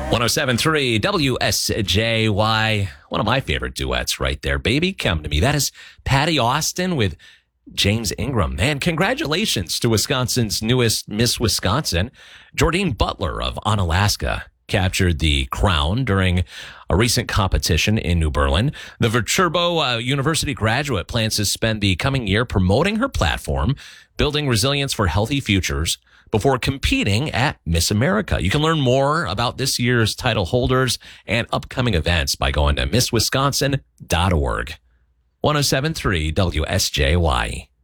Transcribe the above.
107.3 WSJY. One of my favorite duets right there. Baby, Come to Me. That is Patty Austin with James Ingram. Man, congratulations to Wisconsin's newest Miss Wisconsin. Jordine Butler of Onalaska captured the crown during a recent competition in New Berlin. The Viterbo University graduate plans to spend the coming year promoting her platform, building resilience for healthy futures, before competing at Miss America. You can learn more about this year's title holders and upcoming events by going to misswisconsin.org. 107.3 WSJY.